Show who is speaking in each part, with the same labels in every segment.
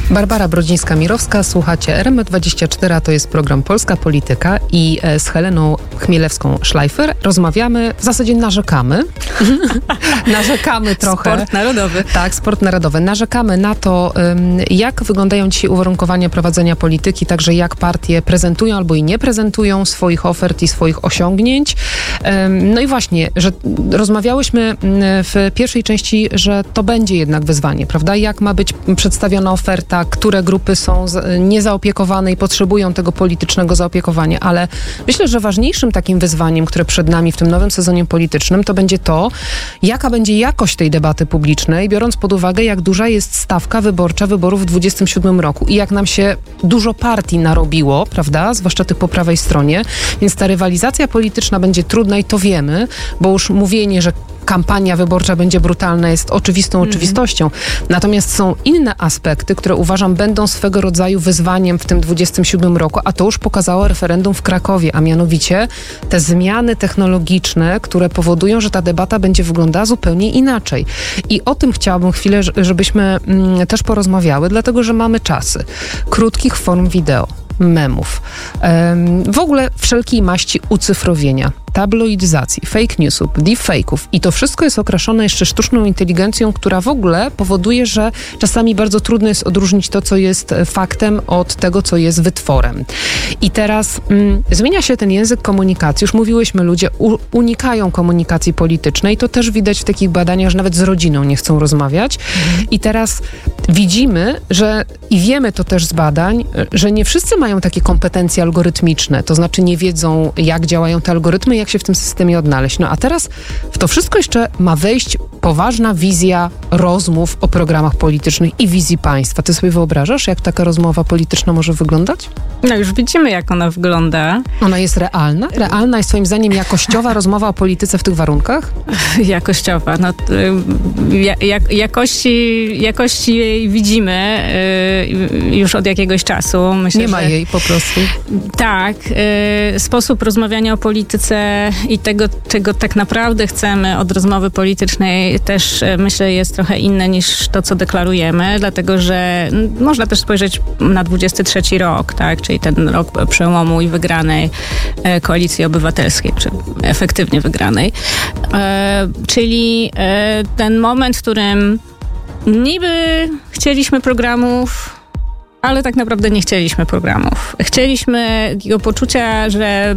Speaker 1: Barbara Brodzińska-Mirowska, słuchacie RMF24, a to jest program Polska Polityka i z Heleną Chmielewską-Schleifer rozmawiamy, w zasadzie narzekamy. Narzekamy trochę.
Speaker 2: Sport narodowy.
Speaker 1: Tak, sport narodowy. Narzekamy na to, jak wyglądają dzisiaj uwarunkowania prowadzenia polityki, także jak partie prezentują albo i nie prezentują swoich ofert i swoich osiągnięć. No i właśnie, że rozmawiałyśmy w pierwszej części, że to będzie jednak wyzwanie, prawda? Jak ma być przedstawiona oferta, które grupy są niezaopiekowane i potrzebują tego politycznego zaopiekowania, ale myślę, że ważniejszym takim wyzwaniem, które przed nami w tym nowym sezonie politycznym, to będzie to, jaka będzie jakość tej debaty publicznej, biorąc pod uwagę, jak duża jest stawka wyborcza wyborów w 2027 roku i jak nam się dużo partii narobiło, prawda, zwłaszcza tych po prawej stronie, więc ta rywalizacja polityczna będzie trudna i to wiemy, bo już mówienie, że kampania wyborcza będzie brutalna, jest oczywistą oczywistością. Natomiast są inne aspekty, które uważam będą swego rodzaju wyzwaniem w tym 27 roku, a to już pokazało referendum w Krakowie, a mianowicie te zmiany technologiczne, które powodują, że ta debata będzie wyglądała zupełnie inaczej. I o tym chciałabym chwilę, żebyśmy też porozmawiały, dlatego że mamy czasy krótkich form wideo, memów, w ogóle wszelkiej maści ucyfrowienia, tabloidyzacji, fake newsów, deepfake'ów i to wszystko jest okraszone jeszcze sztuczną inteligencją, która w ogóle powoduje, że czasami bardzo trudno jest odróżnić to, co jest faktem od tego, co jest wytworem. I teraz zmienia się ten język komunikacji. Już mówiłyśmy, ludzie unikają komunikacji politycznej. To też widać w takich badaniach, że nawet z rodziną nie chcą rozmawiać. I teraz widzimy, że i wiemy to też z badań, że nie wszyscy mają takie kompetencje algorytmiczne, to znaczy nie wiedzą, jak działają te algorytmy, jak się w tym systemie odnaleźć. No a teraz w to wszystko jeszcze ma wejść poważna wizja rozmów o programach politycznych i wizji państwa. Ty sobie wyobrażasz, jak taka rozmowa polityczna może wyglądać?
Speaker 2: No już widzimy, jak ona wygląda.
Speaker 1: Ona jest realna? Realna jest twoim zdaniem jakościowa rozmowa o polityce w tych warunkach?
Speaker 2: Jakościowa. No, jakości jej widzimy już od jakiegoś czasu. Myślę,
Speaker 1: nie ma jej po prostu.
Speaker 2: Tak. Sposób rozmawiania o polityce i tego, czego tak naprawdę chcemy od rozmowy politycznej też myślę jest trochę inne niż to, co deklarujemy, dlatego że można też spojrzeć na 23 rok, tak, czyli ten rok przełomu i wygranej Koalicji Obywatelskiej, czy efektywnie wygranej. Czyli ten moment, w którym niby chcieliśmy programów, ale tak naprawdę nie chcieliśmy programów. Chcieliśmy takiego poczucia, że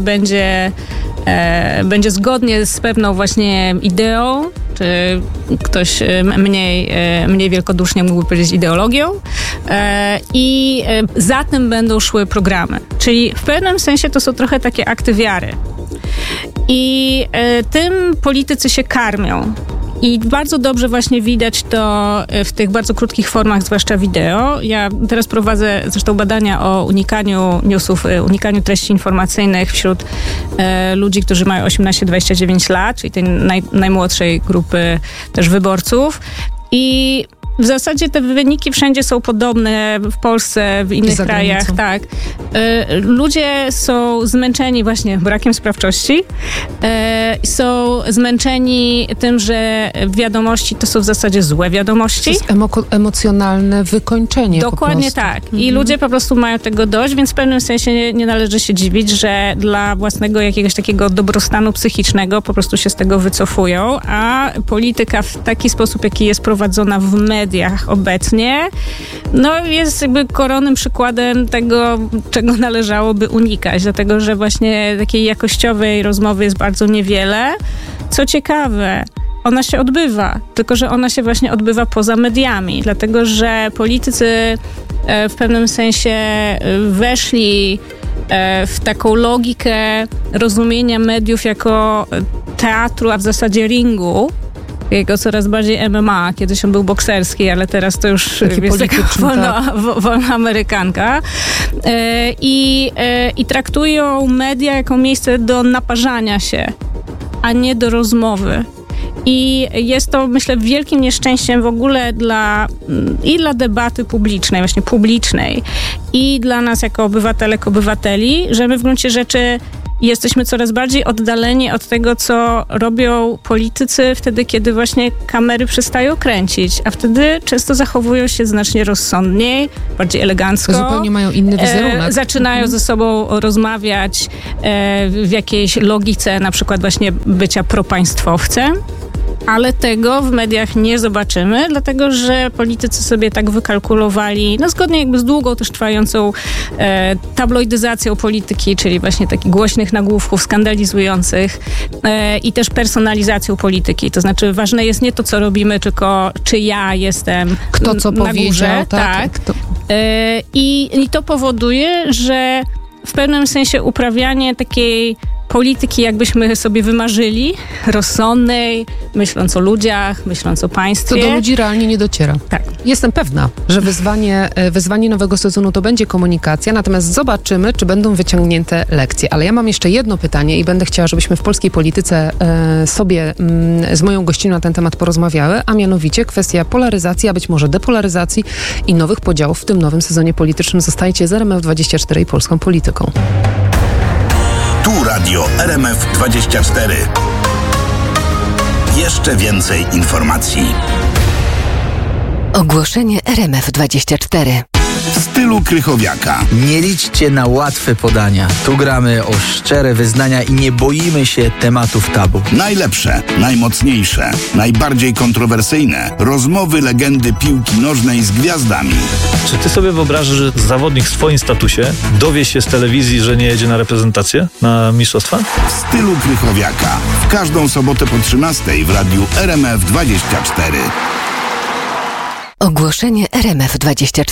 Speaker 2: będzie zgodnie z pewną właśnie ideą, czy ktoś mniej wielkodusznie mógłby powiedzieć ideologią, i za tym będą szły programy. Czyli w pewnym sensie to są trochę takie akty wiary. I tym politycy się karmią. I bardzo dobrze właśnie widać to w tych bardzo krótkich formach, zwłaszcza wideo. Ja teraz prowadzę zresztą badania o unikaniu newsów, unikaniu treści informacyjnych wśród ludzi, którzy mają 18-29 lat, czyli tej najmłodszej grupy też wyborców. I w zasadzie te wyniki wszędzie są podobne, w Polsce, w innych krajach, tak. Ludzie są zmęczeni właśnie brakiem sprawczości, są zmęczeni tym, że wiadomości to są w zasadzie złe wiadomości. To
Speaker 1: jest emocjonalne wykończenie.
Speaker 2: Dokładnie tak. I ludzie po prostu mają tego dość, więc w pewnym sensie nie należy się dziwić, że dla własnego jakiegoś takiego dobrostanu psychicznego po prostu się z tego wycofują, a polityka w taki sposób, jaki jest prowadzona w mediach obecnie, no jest jakby koronnym przykładem tego, czego należałoby unikać, dlatego że właśnie takiej jakościowej rozmowy jest bardzo niewiele. Co ciekawe, ona się odbywa, tylko że ona się właśnie odbywa poza mediami, dlatego że politycy w pewnym sensie weszli w taką logikę rozumienia mediów jako teatru, a w zasadzie ringu, jego coraz bardziej MMA. Kiedyś on był bokserski, ale teraz to już jest taka wolna amerykanka. I traktują media jako miejsce do naparzania się, a nie do rozmowy. I jest to, myślę, wielkim nieszczęściem w ogóle dla debaty publicznej, właśnie publicznej, i dla nas jako obywatelek, obywateli, że my w gruncie rzeczy jesteśmy coraz bardziej oddaleni od tego, co robią politycy wtedy, kiedy właśnie kamery przestają kręcić, a wtedy często zachowują się znacznie rozsądniej, bardziej elegancko.
Speaker 1: Zupełnie mają inny wizerunek.
Speaker 2: Zaczynają ze sobą rozmawiać w jakiejś logice, na przykład właśnie bycia propaństwowcem. Ale tego w mediach nie zobaczymy, dlatego że politycy sobie tak wykalkulowali, no zgodnie jakby z długą też trwającą tabloidyzacją polityki, czyli właśnie takich głośnych nagłówków skandalizujących i też personalizacją polityki. To znaczy ważne jest nie to, co robimy, tylko czy ja jestem
Speaker 1: kto co
Speaker 2: na
Speaker 1: powiedział,
Speaker 2: górze. Tak. I to powoduje, że w pewnym sensie uprawianie takiej polityki, jakbyśmy sobie wymarzyli, rozsądnej, myśląc o ludziach, myśląc o państwie.
Speaker 1: To do ludzi realnie nie dociera.
Speaker 2: Tak.
Speaker 1: Jestem pewna, że wyzwanie nowego sezonu to będzie komunikacja, natomiast zobaczymy, czy będą wyciągnięte lekcje. Ale ja mam jeszcze jedno pytanie i będę chciała, żebyśmy w polskiej polityce sobie z moją gościnią na ten temat porozmawiały, a mianowicie kwestia polaryzacji, a być może depolaryzacji i nowych podziałów w tym nowym sezonie politycznym. Zostajcie z RMF24 i Polską Polityką.
Speaker 3: Tu Radio RMF24. Jeszcze więcej informacji.
Speaker 4: Ogłoszenie RMF24.
Speaker 3: W stylu Krychowiaka.
Speaker 5: Nie liczcie na łatwe podania. Tu gramy o szczere wyznania i nie boimy się tematów tabu.
Speaker 3: Najlepsze, najmocniejsze, najbardziej kontrowersyjne rozmowy legendy piłki nożnej z gwiazdami.
Speaker 6: Czy ty sobie wyobrażasz, że zawodnik w swoim statusie dowie się z telewizji, że nie jedzie na reprezentację, na mistrzostwa?
Speaker 3: W stylu Krychowiaka. W każdą sobotę po 13:00 w radiu RMF24.
Speaker 4: Ogłoszenie RMF24.